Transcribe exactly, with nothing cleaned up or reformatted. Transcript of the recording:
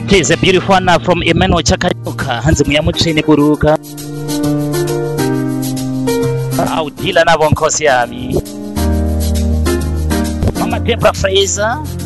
Here's a beautiful one from Emmanuel Chakayoka. Hanze muyamuchini buruka. Au dila na bonkosi yami. Mama Debra Fraser.